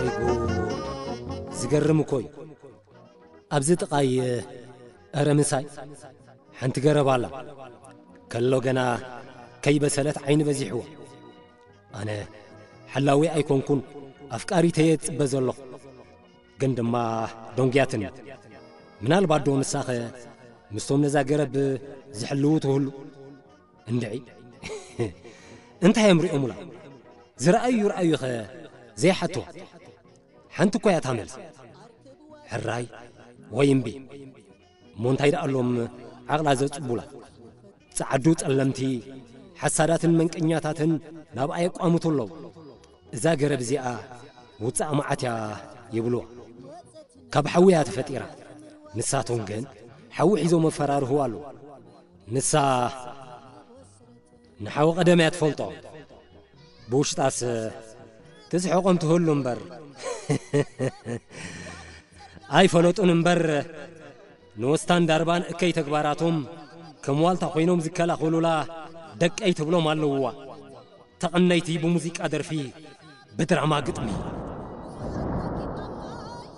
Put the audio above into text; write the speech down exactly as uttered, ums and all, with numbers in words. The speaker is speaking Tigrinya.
ወይ ጉድ ዝገርም ኮይ ኣብዚ ጥቃይ ኣረምሳይ ሓንቲ ገረባላ ከሎ ገና ከይበሰለት ዓይኒ በዚሕዋ ኣነ ሓላዊ ኣይኮንኩን ኣፍቃሪ ተየጽበ ዘሎ ግን ድማ ዶንግያትን ምናልባት ዶ ንሳኸ ምስቶም ነዛ ገረብ ዝሕልው ትህሉ እንድዒ እንታይ የምሪኦሙላ ዝረአዩ ረአዩኸ ዘይሓቶ ሓንቲ እኳ እያ ታመልስ ሕራይ ወይ እምቢ ሞንታይ ደኣሎም ዓቕላ ዘጽቡላ ጸዓዱ ጸለምቲ ሓሳዳትን መንቀኛታትን ናብ ኣየቋሙቱ ኣለዉ እዛ ገረብ እዚኣ ውፃእ መዓትያ ይብልዋ ካብ ሓዊያ ተፈጢራ ንሳቶም ግን ሓዊ ሒዞም መፈራርሁ ኣሉ ንሳ ንሓዊ ቀደመያ ትፈልጦ ብውሽጣስ ትስሕቆም ትህሉ እምበር ኣይፈለጡን እምበር ንወስታን ዳርባን እከይ ተግባራቶም ከም ዋልታ ኮይኖም ዝከላኸሉላ ደቀይ ትብሎም ኣለውዋ ተቐነይቲ ብሙዚቃ ደርፊ ብድራማ ግጥሚ